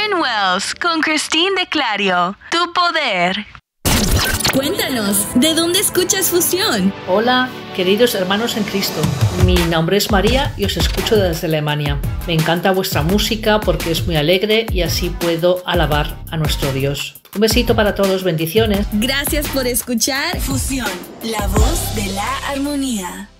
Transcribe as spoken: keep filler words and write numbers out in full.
Fusion Wells con Christine de Clario. Tu poder. Cuéntanos, ¿de dónde escuchas Fusión? Hola, queridos hermanos en Cristo. Mi nombre es María y os escucho desde Alemania. Me encanta vuestra música porque es muy alegre y así puedo alabar a nuestro Dios. Un besito para todos, bendiciones. Gracias por escuchar Fusión, la voz de la armonía.